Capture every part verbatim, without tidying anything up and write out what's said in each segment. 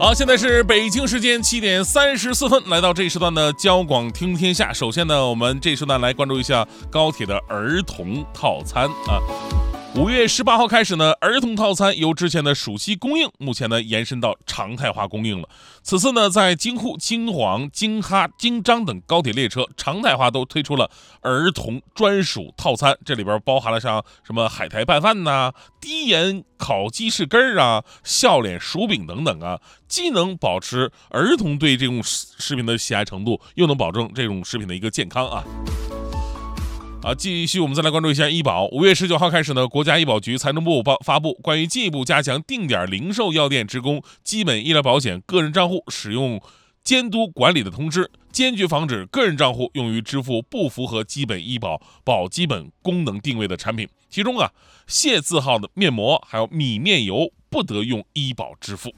好，现在是北京时间七点三十四分，来到这一时段的交广听天下。首先呢，我们这一时段来关注一下高铁的儿童套餐啊。五月十八号开始呢，儿童套餐由之前的暑期供应，目前呢延伸到常态化供应了。此次呢，在京沪、京黄、京哈、京张等高铁列车常态化都推出了儿童专属套餐，这里边包含了像什么海苔拌饭呐、低盐烤鸡翅根儿啊、笑脸薯饼等等啊，既能保持儿童对这种食品的喜爱程度，又能保证这种食品的一个健康啊。啊，继续我们再来关注一下医保。五月十九号开始呢，国家医保局、财政部发布关于进一步加强定点零售药店职工基本医疗保险个人账户使用监督管理的通知，坚决防止个人账户用于支付不符合基本医保保基本功能定位的产品。其中啊，谢字号的面膜还有米面油不得用医保支付。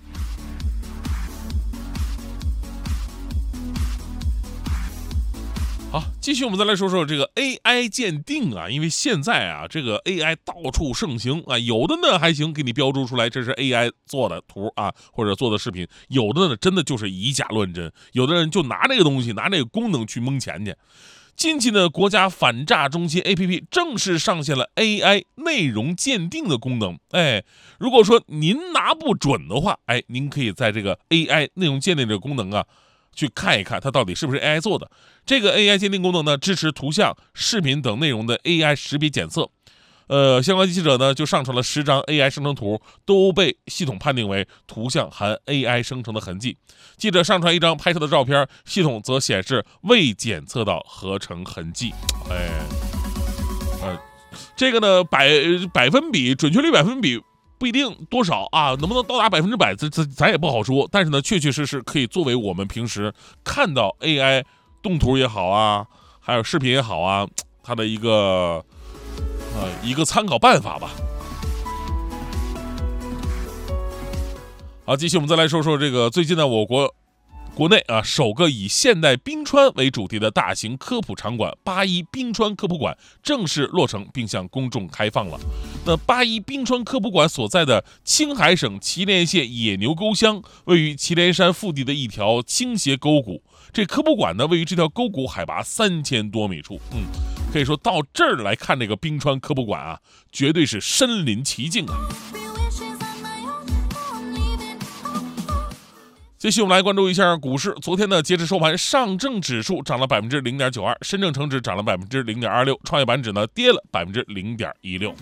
好，继续我们再来说说这个 A I 鉴定啊，因为现在啊，这个 A I 到处盛行啊，有的呢还行，给你标注出来这是 A I 做的图啊，或者做的视频，有的呢真的就是以假乱真，有的人就拿这个东西，拿这个功能去蒙钱去。近期呢，国家反诈中心 A P P 正式上线了 A I 内容鉴定的功能。哎，如果说您拿不准的话，哎，您可以在这个 A I 内容鉴定这个功能啊，去看一看它到底是不是 A I 做的。这个 A I 鉴定功能呢，支持图像、视频等内容的 A I 识别检测。呃，相关记者呢就上传了十张 A I 生成图，都被系统判定为图像含 A I 生成的痕迹。记者上传一张拍摄的照片，系统则显示未检测到合成痕迹。哎，呃，这个呢百百分比准确率百分比不一定多少啊，能不能到达百分之百，这这咱也不好说。但是呢，确确实实可以作为我们平时看到 A I 动图也好啊，还有视频也好啊，它的一个呃一个参考办法吧。好，继续我们再来说说这个最近呢，我国国内啊，首个以现代冰川为主题的大型科普场馆八一冰川科普馆正式落成，并向公众开放了。那八一冰川科普馆所在的青海省祁连县野牛沟乡，位于祁连山腹地的一条倾斜沟谷。这科普馆呢，位于这条沟谷海拔三千多米处。嗯，可以说到这儿来看这个冰川科普馆啊，绝对是身临其境啊。继续我们来关注一下股市。昨天呢，截至收盘，上证指数涨了百分之零点九二，深圳成指涨了百分之零点二六，创业板指呢跌了百分之零点一六。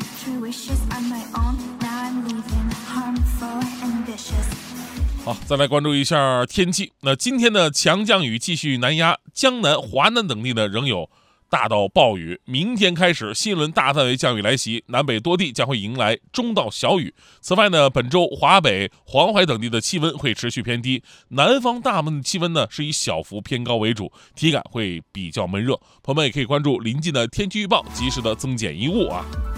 好，再来关注一下天气。那今天呢，强降雨继续南压，江南、华南等地呢仍有大到暴雨。明天开始，新一轮大范围降雨来袭，南北多地将会迎来中到小雨。此外呢，本周华北、黄淮等地的气温会持续偏低，南方大部分气温呢是以小幅偏高为主，体感会比较闷热。朋友们也可以关注临近的天气预报，及时的增减衣物啊。